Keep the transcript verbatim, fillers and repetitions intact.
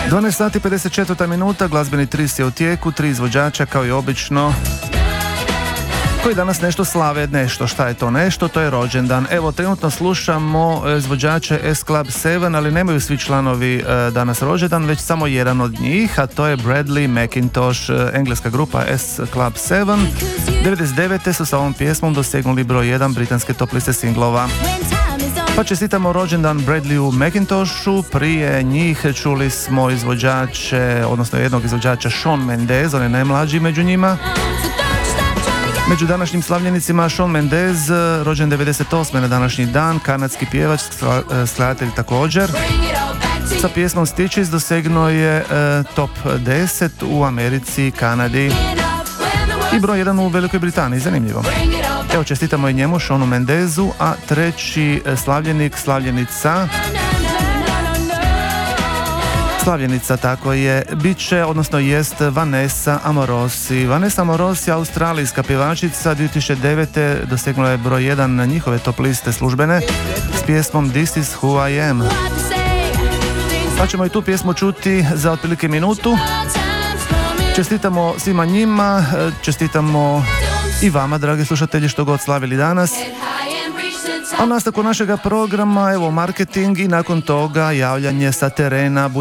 dvanaest sati pedeset četvrta minuta, glazbeni tris je u tijeku, tri izvođača kao i obično koji danas nešto slave, nešto, šta je to nešto, to je rođendan. Evo, trenutno slušamo izvođače S Club sedam, ali nemaju svi članovi e, danas rođendan, već samo jedan od njih, a to je Bradley McIntosh, e, engleska grupa S Club sedam. devedeset devete su sa ovom pjesmom dosegnuli broj jedan britanske top liste singlova. Pa čestitamo rođendan Bradleyu McIntoshu. Prije njih čuli smo izvođače, odnosno jednog izvođača, Shawn Mendes, on je najmlađi među njima. Među današnjim slavljenicima Shawn Mendes, rođen devedeset osme na današnji dan, kanadski pjevač, skladatelj također. Sa pjesmom Stitches dosegnuo je e, top deset u Americi, Kanadi i broj jedan u Velikoj Britaniji, zanimljivo. Evo, čestitamo i njemu, Shawnu Mendesu, a treći slavljenik, slavljenica, slavljenica, tako je, bit će, odnosno jest Vanessa Amorosi. Vanessa Amorosi, australijska pjevačica, dvije tisuće devete dosegnula je broj jedan na njihove top liste službene s pjesmom This is who I am. Pa ćemo i tu pjesmu čuti za otprilike minutu. Čestitamo svima njima, čestitamo i vama, dragi slušatelji, što god slavili danas. A nastavku našega programa, evo, marketing i nakon toga javljanje sa terena.